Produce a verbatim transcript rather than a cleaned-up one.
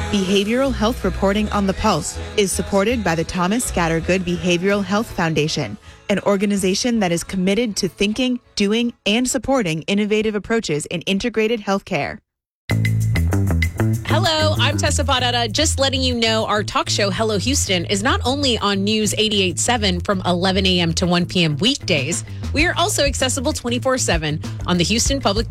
Behavioral health reporting on the Pulse is supported by the Thomas Scattergood Behavioral Health Foundation, an organization that is committed to thinking, doing, and supporting innovative approaches in integrated healthcare. Hello, I'm Tessa Barrera. Just letting you know our talk show, Hello Houston, is not only on News eighty-eight point seven from eleven a.m. to one p.m. weekdays, we are also accessible twenty-four seven on the Houston Public